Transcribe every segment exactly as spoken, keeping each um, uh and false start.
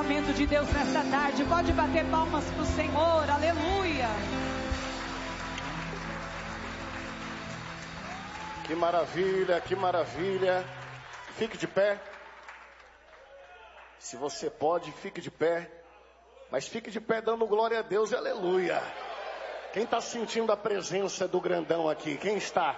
livramento de Deus nesta tarde. Pode bater palmas para o Senhor, aleluia. Que maravilha, que maravilha. Fique de pé. Se você pode, fique de pé. Mas fique de pé dando glória a Deus, aleluia. Quem está sentindo a presença do grandão aqui? Quem está?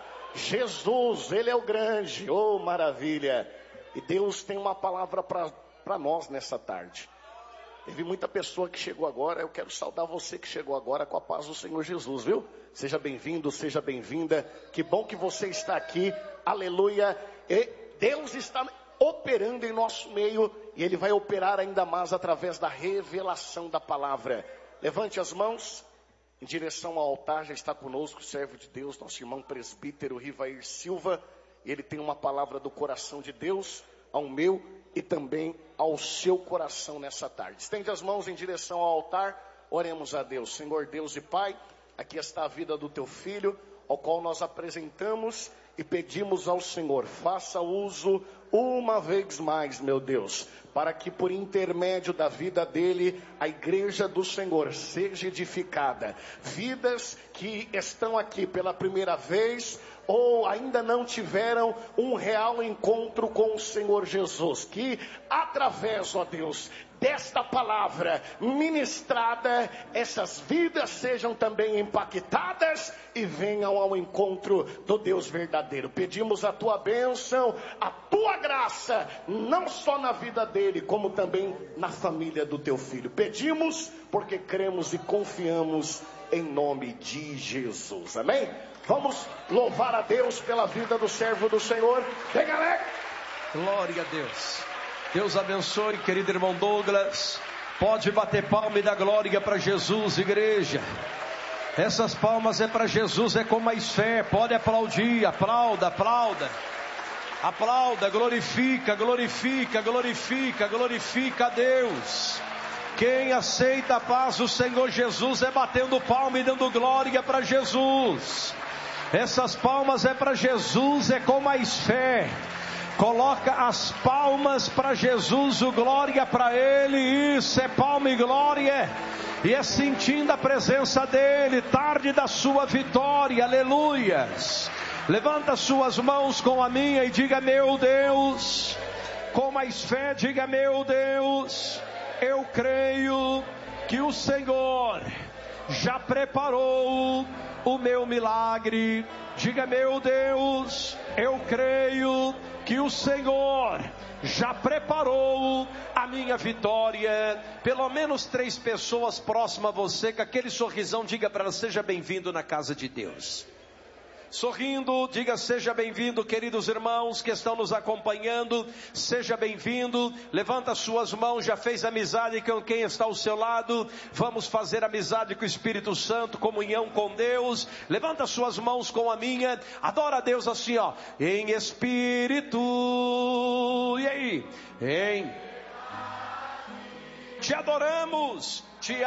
Jesus, Ele é o grande, oh maravilha. E Deus tem uma palavra para nós nessa tarde. Teve muita pessoa que chegou agora. Eu quero saudar você que chegou agora com a paz do Senhor Jesus, viu? Seja bem-vindo, seja bem-vinda. Que bom que você está aqui, aleluia. E Deus está operando em nosso meio, e Ele vai operar ainda mais através da revelação da palavra. Levante as mãos em direção ao altar. Já está conosco o servo de Deus, nosso irmão presbítero Rivair Silva. E ele tem uma palavra do coração de Deus ao meu e também ao seu coração nessa tarde. Estende as mãos em direção ao altar. Oremos a Deus. Senhor Deus e Pai, aqui está a vida do teu filho, ao qual nós apresentamos e pedimos ao Senhor, faça uso uma vez mais, meu Deus, para que por intermédio da vida dele, a igreja do Senhor seja edificada. Vidas que estão aqui pela primeira vez, ou ainda não tiveram um real encontro com o Senhor Jesus, que através, ó Deus, desta palavra ministrada, essas vidas sejam também impactadas e venham ao encontro do Deus verdadeiro. Pedimos a tua bênção, a tua graça, não só na vida dele, como também na família do teu filho. Pedimos porque cremos e confiamos em nome de Jesus, amém? Vamos louvar a Deus pela vida do servo do Senhor. Vem, galera! Glória a Deus. Deus abençoe, querido irmão Douglas. Pode bater palma e dar glória para Jesus, igreja. Essas palmas é para Jesus, é com mais fé. Pode aplaudir, aplauda, aplauda. Aplauda, glorifica, glorifica, glorifica, glorifica a Deus. Quem aceita a paz do Senhor Jesus é batendo palma e dando glória para Jesus. Essas palmas é para Jesus, é com mais fé. Coloca as palmas para Jesus, o glória para Ele. Isso é palma e glória. E é sentindo a presença dEle, tarde da sua vitória, aleluias. Levanta suas mãos com a minha e diga: meu Deus. Com mais fé, diga: meu Deus, eu creio que o Senhor já preparou o meu milagre. Diga: meu Deus, eu creio que o Senhor já preparou a minha vitória. Pelo menos três pessoas próximas a você, com aquele sorrisão, diga para ela: seja bem-vindo na casa de Deus. Sorrindo, diga: seja bem-vindo, queridos irmãos que estão nos acompanhando, seja bem-vindo. Levanta suas mãos. Já fez amizade com quem está ao seu lado? Vamos fazer amizade com o Espírito Santo, comunhão com Deus. Levanta suas mãos com a minha. Adora a Deus assim, ó, em espírito. E aí? Em te adoramos, te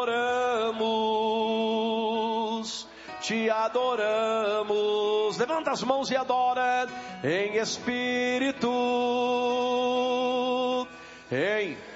adoramos, te adoramos. Levanta as mãos e adora em espírito, em